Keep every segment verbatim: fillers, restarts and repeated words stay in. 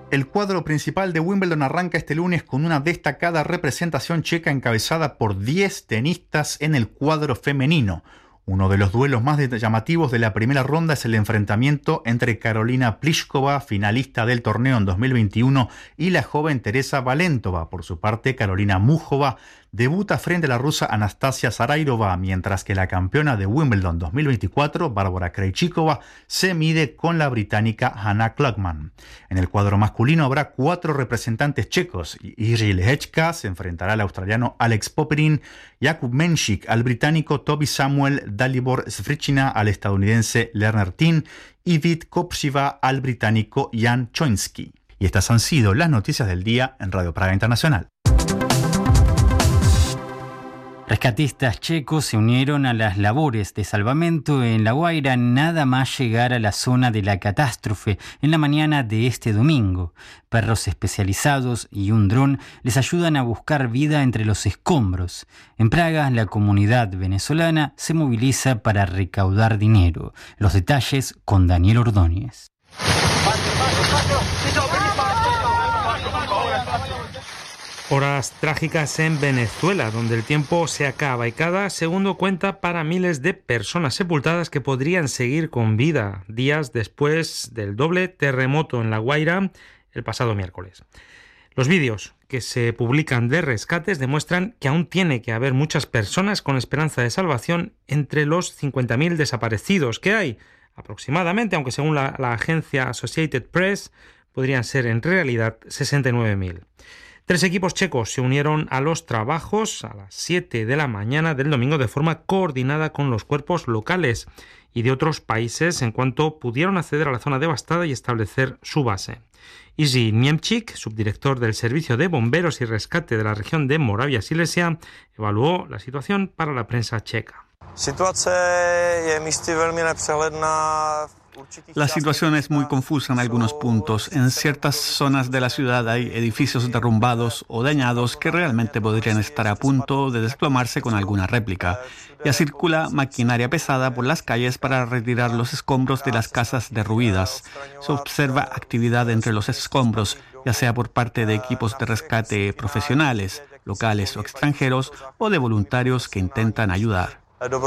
El cuadro principal de Wimbledon arranca este lunes con una destacada representación checa encabezada por diez tenistas en el cuadro femenino. Uno de los duelos más llamativos de la primera ronda es el enfrentamiento entre Karolina Pliskova, finalista del torneo en dos mil veintiuno, y la joven Teresa Valentova. Por su parte, Karolina Muchova debuta frente a la rusa Anastasia Zarairova, mientras que la campeona de Wimbledon dos mil veinticuatro, Bárbara Krejcikova, se mide con la británica Hannah Klugman. En el cuadro masculino habrá cuatro representantes checos. Jiří Lehečka se enfrentará al australiano Alex Popyrin, Jakub Menšík al británico Toby Samuel, Dalibor Svitolina al estadounidense Lerner Tin y Vít Kopřiva al británico Jan Choinski. Y estas han sido las noticias del día en Radio Praga Internacional. Rescatistas checos se unieron a las labores de salvamento en La Guaira nada más llegar a la zona de la catástrofe en la mañana de este domingo. Perros especializados y un dron les ayudan a buscar vida entre los escombros. En Praga, la comunidad venezolana se moviliza para recaudar dinero. Los detalles con Daniel Ordóñez. Horas trágicas en Venezuela, donde el tiempo se acaba y cada segundo cuenta para miles de personas sepultadas que podrían seguir con vida días después del doble terremoto en La Guaira el pasado miércoles. Los vídeos que se publican de rescates demuestran que aún tiene que haber muchas personas con esperanza de salvación entre los cincuenta mil desaparecidos que hay aproximadamente, aunque según la, la agencia Associated Press podrían ser en realidad sesenta y nueve mil. Tres equipos checos se unieron a los trabajos a las siete de la mañana del domingo de forma coordinada con los cuerpos locales y de otros países en cuanto pudieron acceder a la zona devastada y establecer su base. Jiří Němčík, subdirector del Servicio de Bomberos y Rescate de la región de Moravia Silesia, evaluó la situación para la prensa checa. La situación es muy confusa en algunos puntos. En ciertas zonas de la ciudad hay edificios derrumbados o dañados que realmente podrían estar a punto de desplomarse con alguna réplica. Ya circula maquinaria pesada por las calles para retirar los escombros de las casas derruidas. Se observa actividad entre los escombros, ya sea por parte de equipos de rescate profesionales, locales o extranjeros, o de voluntarios que intentan ayudar.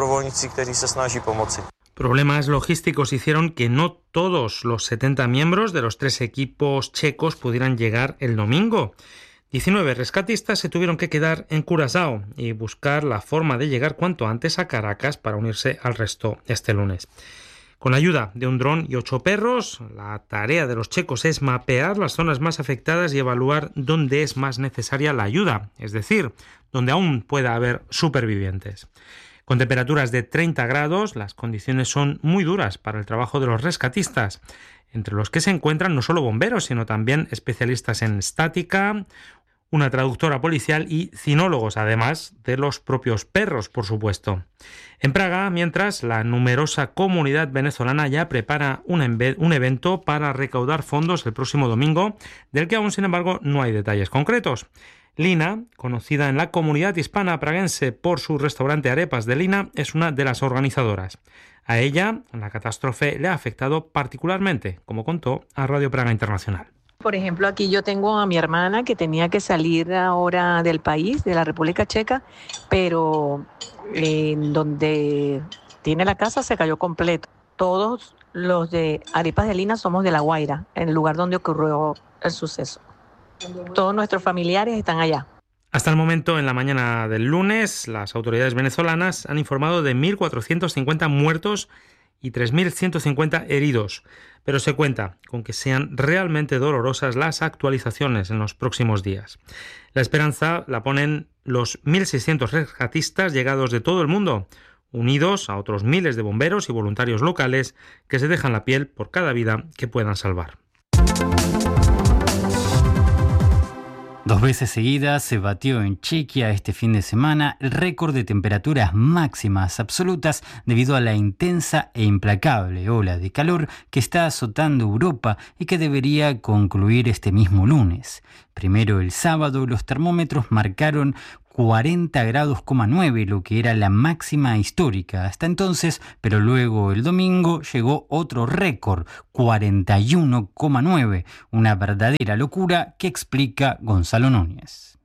Problemas logísticos hicieron que no todos los setenta miembros de los tres equipos checos pudieran llegar el domingo. diecinueve rescatistas se tuvieron que quedar en Curazao y buscar la forma de llegar cuanto antes a Caracas para unirse al resto este lunes. Con la ayuda de un dron y ocho perros, la tarea de los checos es mapear las zonas más afectadas y evaluar dónde es más necesaria la ayuda, es decir, donde aún pueda haber supervivientes. Con temperaturas de treinta grados, las condiciones son muy duras para el trabajo de los rescatistas, entre los que se encuentran no solo bomberos, sino también especialistas en estática, una traductora policial y cinólogos, además de los propios perros, por supuesto. En Praga, mientras, la numerosa comunidad venezolana ya prepara un, enve- un evento para recaudar fondos el próximo domingo, del que aún, sin embargo, no hay detalles concretos. Lina, conocida en la comunidad hispana praguense por su restaurante Arepas de Lina, es una de las organizadoras. A ella, la catástrofe le ha afectado particularmente, como contó a Radio Praga Internacional. Por ejemplo, aquí yo tengo a mi hermana que tenía que salir ahora del país, de la República Checa, pero en donde tiene la casa se cayó completo. Todos los de Arepas de Lina somos de La Guaira, en el lugar donde ocurrió el suceso. Todos nuestros familiares están allá. Hasta el momento, en la mañana del lunes, las autoridades venezolanas han informado de mil cuatrocientos cincuenta muertos y tres mil ciento cincuenta heridos, pero se cuenta con que sean realmente dolorosas las actualizaciones en los próximos días. La esperanza la ponen los mil seiscientos rescatistas llegados de todo el mundo, unidos a otros miles de bomberos y voluntarios locales que se dejan la piel por cada vida que puedan salvar. Dos veces seguidas se batió en Chequia este fin de semana el récord de temperaturas máximas absolutas debido a la intensa e implacable ola de calor que está azotando Europa y que debería concluir este mismo lunes. Primero el sábado los termómetros marcaron cuarenta grados coma nueve, lo que era la máxima histórica hasta entonces, pero luego el domingo llegó otro récord, cuarenta y uno coma nueve, una verdadera locura que explica Gonzalo Núñez.